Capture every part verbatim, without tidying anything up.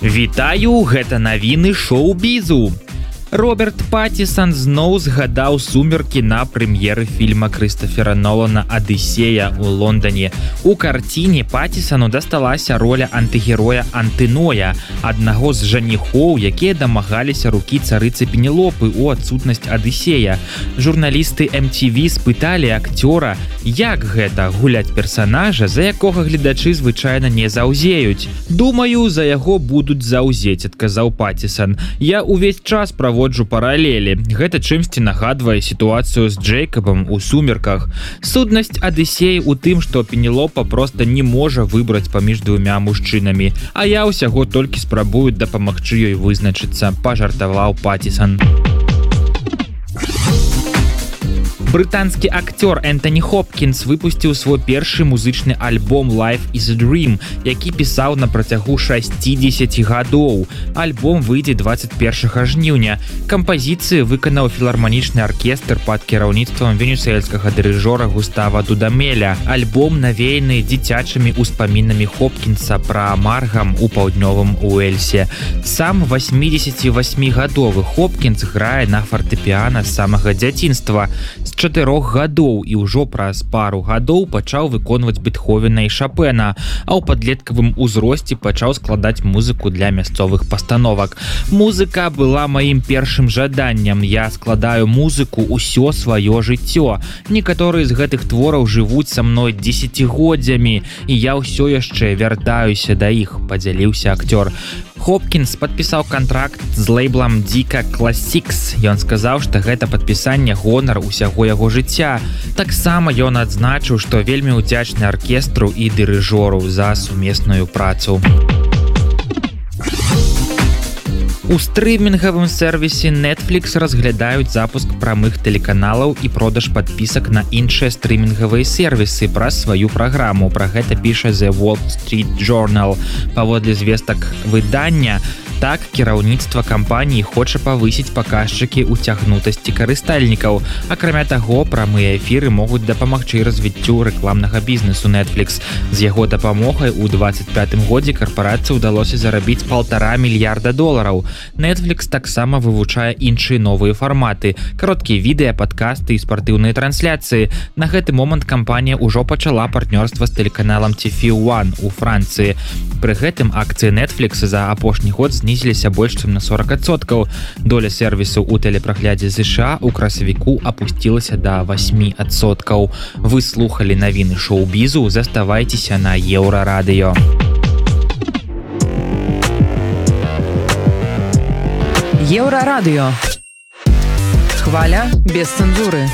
Вітаю, гэта навіны шоу-бізу. Роберт Паттісон зноў згадаў сумеркі на прэм'еры фільма Крыстофера Нолана «Адысея» у Лондоне. У карціне Паттісону дасталася роля антыгероя Антыноя, аднаго з жаніхоў, якія дамагаліся рукі царыцы Пенелопы ў адсутнасць Адысея. Журналісты эм ти ви спыталі акцёра, як гэта гуляць персанажа, за якога гледачы звычайна не заўзеюць. «Думаю, за яго будуць заўзець», адказаў Паттісон. «Я увесь час праводжу паралелі. Гэта чымсьці нагадвае сітуацыю з Джейкабам у сумерках. Сутнасць Адысеі ў тым, што Пенелопа проста не можа выбраць паміж двумя мужчынамі, а я ўсяго толькі спрабую дапамагчы ёй вызначыцца», пажартаваў Паттісон. Брытанскі акцёр Энтоні Хопкінс выпусціў свой першы музычны альбом «Life is a Dream», які пісаў на працягу шасцідзесяці гадоў. Альбом выйдзе дваццаць першага жніўня. Кампазіцыі выканаў філарманічны аркестр пад кіраўніцтвам венесуэльскага дырыжора Густава Дудамеля. Альбом навеяны дзіцячымі ўспамінамі Хопкінса пра Маргам у паўднёвым Уэльсе. Сам васьмідзесяцівасьмігадовы Хопкінс грае на фартэпіяна з самага дзяцінства. З чатырох гадоў і ўжо праз пару гадоў пачаў выконваць Бетховена і Шапена, а ў падлеткавым узросце пачаў складаць музыку для мясцовых пастановак. «Музыка была маім першым жаданнем. Я складаю музыку ўсё сваё жыццё. Некаторыя з гэтых твораў жывуць са мной дзесяцігоддзямі, і я ўсё яшчэ вяртаюся да іх», падзяліўся акцёр. Хопкінс падпісаў кантракт з лейблам Дика Classics. Ён сказаў, што гэта падпісанне гонар усяго яго жыцця. Таксама ён адзначыў, што вельмі ўдзячны аркестру і дырыжору за сумесную працу. У стрымінгавым сервісе Netflix разглядаюць запуск прамых тэлеканалаў і продаж падпісак на іншыя стрымінгавыя сервісы праз сваю праграму. Пра гэта піша The Wall Street Journal. Паводле звестак выдання, так кіраўніцтва кампаніі хоча павысіць паказчыкі уцягнутасці карыстальнікаў. Акрамя таго, прамыя эфіры могуць дапамагчы развіццю рэкламнага бізнесу Netflix. З яго дапамогай у дваццаць пятым годзе карпорацыі ўдалося зарабіць паўтара мільярда долараў. Netflix таксама вывучае іншыя новыя фарматы, кароткія відэа, падкасты і спартыўныя трансляцыі. На гэты момант кампанія ўжо пачала партнёрства з тэлеканалам Ти Эф один у Францыі. Пры гэтым акцыі Netflix за апошні год знізіліся больш чым на сорок адсоткаў. Доля сервісу ў тэлепраглядзе США ў красавіку апусцілася да восьмі адсоткаў. Вы слухалі навіны шоу-бізу, заставайцеся на Еўрарадыё. Еўрарадыё. Хваля без цэнзуры.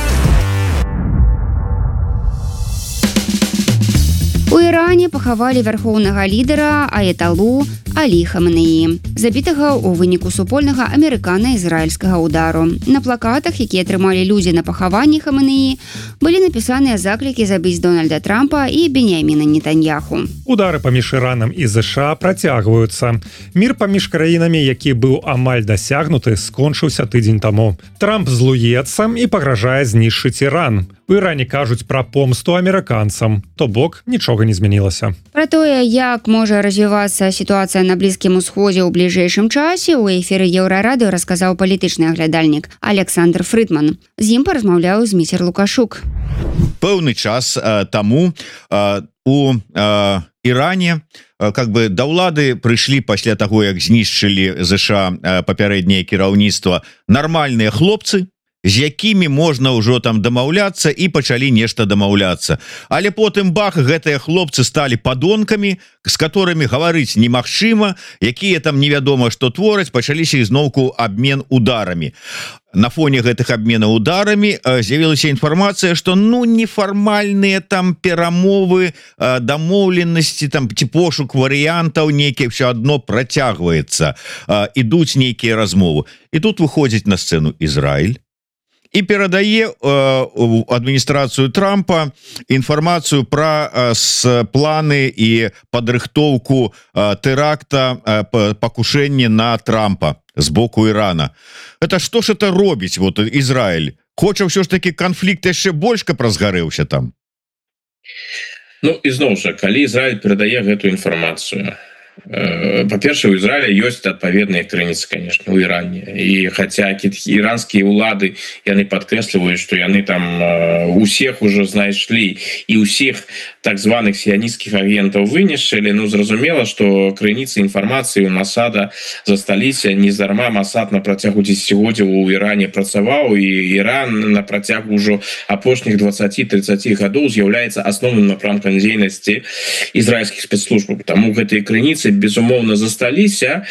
У Іране пахавалі вярхоўнага лідара аяталу Алі Хаменеі, забітага ў выніку супольнага амерыкана-ізраільскага ўдару. На плакатах, якія трымалі людзі на пахаванні Хаменеі, былі напісаныя заклікі забіць Дональда Трампа і Беньяміна Нетаньяху. Удары паміж Іранам і ЗША працягваюцца. Мір паміж краінамі, які быў амаль дасягнуты, скончыўся тыдзень таму. Трамп злуецца і пагражае знішчыць Іран. У Іране кажуць пра помсту амерыканцам, то бок нічога не змянілася. Пра тое, як можа развівацца сітуацыя на Блізкім Усходзе ў бліжэйшым часе, у эфіры Еўрарадыё расказаў палітычны аглядальнік Александр Фрыдман. З ім паразмаўляў Зміцер Лукашук. Пэўны час э, таму э, у э, Іране э, как бы да ўлады прыйшлі пасля таго, як знішчылі ЗША э, папярэдняе кіраўніцтва нармальныя хлопцы, з якімі можна ўжо там дамаўляцца, і пачалі нешта дамаўляцца. Але потым бах, гэтыя хлопцы сталі падонкамі, з которымі гаварыць немагчыма, якія там невядома што твораць, пачаліся ізноўку абмен ударамі. На фоне гэтых абменаў ударамі з'явілася інфармацыя, што ну нефармальныя там перамовы, дамоўленасці, там ці пошук варыянтаў нейкі ўсё адно працягваецца, ідуць нейкія размовы. І тут выходзіць на сцэну Ізраіль і перадае э, адміністрацыю Трампа інфармацыю пра э, планы і падрыхтоўку э, тэракта, э, пакушэнне на Трампа з боку Ірана. Это што ж это робіць вот Ізраіль? Хоча ўсё ж таки канфлікт яшчэ больш каб разгарэўся там. Ну, ізноў жа, калі Ізраіль перадае гэтую інфармацыю, Па-першае, у Ізраіля ёсць адпаведныя крыніцы, конечно, у Іране. І хаця іранскія ўлады, яны падкрэсліваюць, што яны там усіх уже знайшлі і ўсіх так званых сіянісцкіх агентаў вынішчылі, ну, зразумела, што крыніцы інфармацыі у Масада засталіся. Нездарма Масад на працягу дзесяцігоддзяў у Іране працаваў, і Іран на працягу ўжо апошніх дваццаці-трыццаці гадоў з'яўляецца асноўным напрамкам дзейнасці ізраільскіх спецслужбаў. Таму гэтыя крыніцы безумоўна засталіся,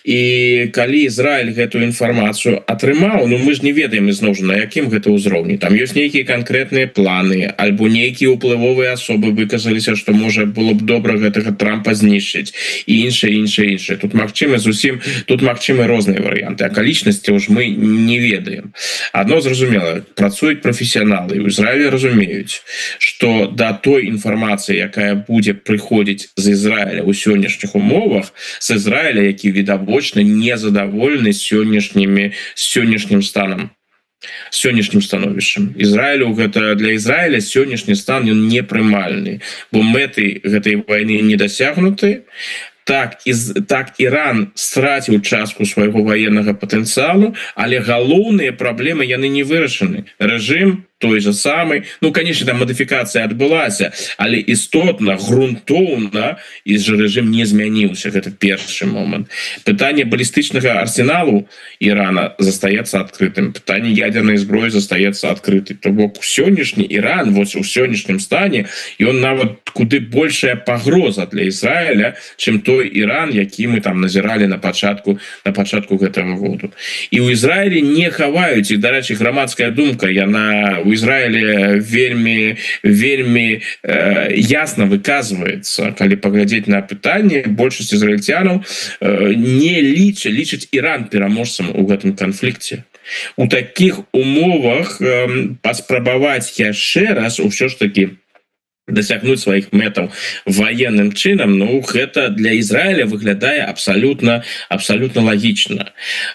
і калі Ізраиль гэтую інфармацыю атрымаў, ну мы ж не ведаем ізноў жа на якім гэта ўзроўні. Там ёсць нейкія канкрэтныя планы, альбо нейкія ўплывовыя асобы выказаліся, што можа было б добра гэтага Трампа знішчыць, і іншае, іншае, іншае. Тут магчымы зусім, тут магчымы розныя варыянты. Акалічнасці ўж мы не ведаем. Адно зразумела, працуюць прафесіяналы, у Ізраілі разумеюць, што да той інфармацыі, якая будзе прыходзіць з Ізраіля ў сённяшніх умовах, з Ізраіля, які відавочна незадаволены сённяшнімі сённяшнім станам, сённяшнім становішчам. Ізраілю гэта для Ізраіля сённяшні стан ён непрымальны, бо мэты гэтай вайны не дасягнуты. Так, из, так Иран страціў частку свайго военного патэнцыялу, але галоўныя праблемы яны не вырашаны. Рэжым той же самый, ну, конечно, там модификация отбылася, але істотна, грунтоўна, і же рэжым не змяніўся. Гэта першы момант. Пытанне балістычнага арсеналу Ирана застаецца адкрытым. Пытанне ядерной зброі застаецца адкрытым. То бок сённяшні Иран, вот у сённяшнім стане, ён нават куды большая пагроза для Ізраіля, чым той Иран, які мы там назіралі на пачатку на пачатку гэтага году. І ў Ізраілі не хаваюць, і, дарэчы, грамадская думка, яна у Ізраілі вельмі вельмі э, ясна выказваецца. Калі паглядзець на пытанне, большасць ізраільцянаў э, не лічаць лічаць Иран пераможцам у гэтым канфлікце. У такіх умовах э, паспрабаваць яшчэ раз ўсё ж такі дасягнуць сваіх мэтаў военным чынам, ну, гэта для Ізраіля выглядае абсалютна абсалютна лагічна.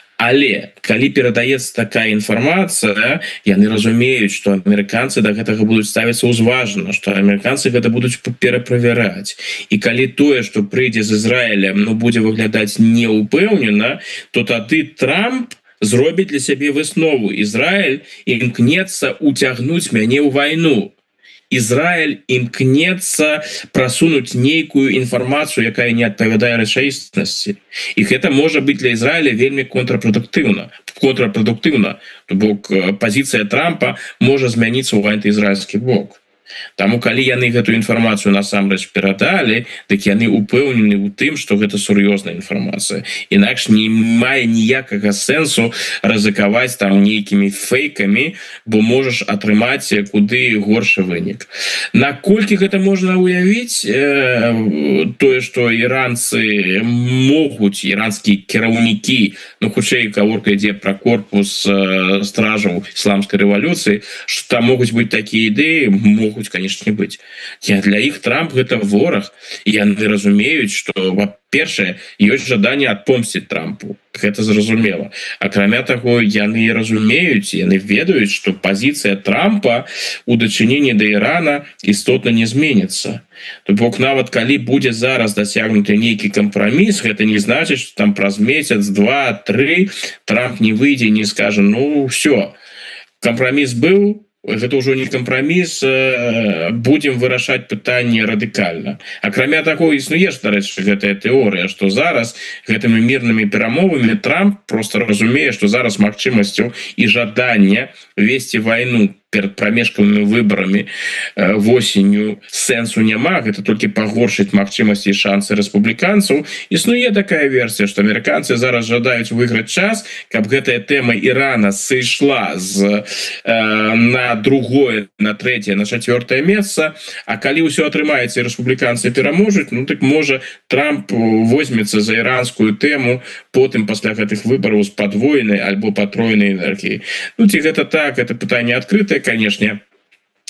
Але калі перадаецца такая інфармацыя, яны разумеюць, што амерыканцы да гэтага будуць ставіцца ўзважана, што амерыканцы гэта будуць пераправяраць. І калі тое, што прыйдзе з Ізраіля, ну, будзе выглядаць неўпэўнена, то тады Трамп зробіць для сябе выснову. Ізраіль імкнецца уцягнуць мяне ў вайну. Ізраіль імкнецца прасунуць нейкую інфармацыю, якая не адпавядае рэчаіснасці. І гэта можа быць для Ізраіля вельмі контрапрадуктыўна. контрапрадуктыўна. То бок пазіцыя Трампа можа змяніцца ў антыізраільскі бок. Таму калі яны гэтую інфармацыю насамрэч перадалі, дык яны упэўнены ў тым, што гэта сур'ёзная інфармацыя. Інакш не мае ніякага сэнсу рызыкаваць там нейкімі фейкамі, бо можаш атрымаць куды горшы вынік. Наколькі гэта можна уявіць? Э, тое, што іранцы могуць, іранскія кіраўнікі, ну, хутчэй гаворка ідзе пра корпус э, стражаў ісламскай рэвалюцыі, што там могуць быць такія ідэі, могуць, конечно, не быть. Для іх Трамп гэта вораг, і яны разумеюць, што, па-першае, ёсць жаданне адпомсціць Трампу. Гэта зразумела. Акрамя таго, яны разумеюць, яны ведаюць, што пазіцыя Трампа у дачыненні да Ірана істотна не зменіцца. То бок нават калі будзе зараз дасягнуты нейкі кампраміс, гэта не значыць, што там праз месяц, два, тры Трамп не выйдзе і не скажа: ну, ўсё, кампраміс быў, гэта ўжо не кампраміс, будзем вырашаць пытанне радыкальна. Акрамя таго, існуе ж, дарэчы, гэтая тэорыя, што зараз гэтымі мірнымі перамовамі Трамп проста разумее, што зараз магчымасцяў і жадання весці вайну перад прамежкавымі выбарамі восенню сэнсу няма, гэта толькі пагоршыць магчымасці і шансы рэспубліканцаў. Існуе такая версія, што амерыканцы зараз жадаюць выйграць час, каб гэтая тэма Ірана сышла з, э, на другое, на трэцяе, на чацвёртае месца, а калі ўсё атрымаецца і рэспубліканцы пераможуць, ну так можа Трамп возьмецца за іранскую тэму потым пасля гэтых выбараў з падвоенай альбо патроенай энергіяй. Ну ці гэта так, гэта пытанне адкрытае, конечно,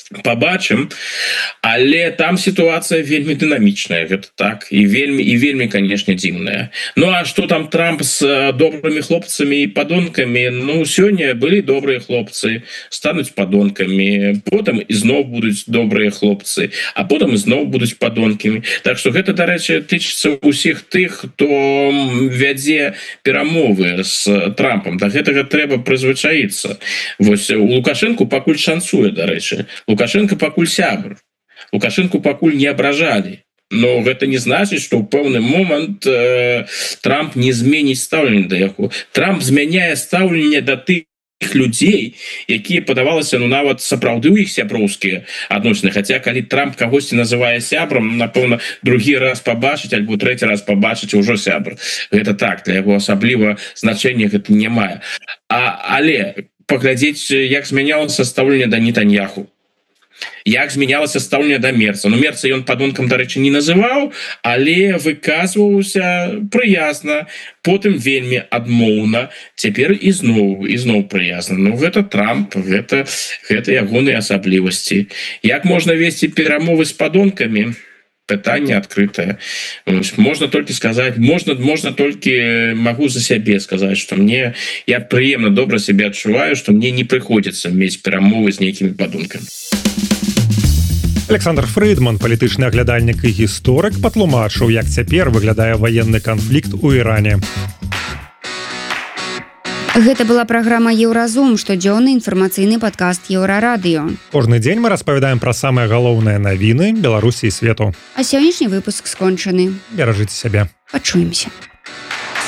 побачым, але там ситуация вельмі дынамічная, гэта так, і вельмі і вельмі, конечно, дзіўная. Ну а что там Трамп с добрымі хлопцамі і падонкамі? Ну сёння былі добрыя хлопцы, стануць падонкамі, потым ізноў будуць добрыя хлопцы, а потым ізноў будуць падонкамі. Так что гэта, дарэчы, тычыцца ўсіх тых, хто вядзе перамовы с Трампом. Да гэтага трэба прызвычаіцца. Вось у Лукашенко пакуль шансуе, дарэчы. Лукашенко пакуль сябр. Лукашенко пакуль не абражалі. Но гэта не значыць, што ў пэўны момант э, Трамп не зменіць стаўленне да яго. Трамп змяняе стаўленне да тых людзей, якія падавалася, ну нават сапраўды ў іх сяброўскія адносіны. Хаця калі Трамп кагосьці называе сябрам, напэўна, другі раз пабачыць альбо трэці раз пабачыць ужо сябр. Гэта так, для яго асабліва значэння гэта не мае. А, але паглядзець, як змянялася стаўленне да Нетаньяху. Як змянялася стаўленне да Мерца. Ну, Мерца ён падонкам, дарэчы, не называў, але выказваўся прыязна, потым вельмі адмоўна, цяпер ізноў, ізноў прыязна. Ну, гэта Трамп, гэта, гэта ягоныя асаблівасці. Як можна весці перамовы з падонкамі? Пытанне адкрытае. Можна толькі сказаць, можна, можна толькі магу за сябе сказаць, што мне, я прыемна добра сябе адчуваю, што мне не прыходзіцца мець перамовы з нейкімі падонкамі. Александр Фрыдман, палітычны аглядальнік і гісторык, патлумачыў, як цяпер выглядае ваенны канфлікт у Іране. Гэта была праграма «Еўразум», штодзённы інфармацыйны падкаст «Еўрарадыё». Кожны дзень мы распавядаем пра самыя галоўныя навіны Беларусі і свету. А сённяшні выпуск скончаны. Беражыце сябе. Пачуемся.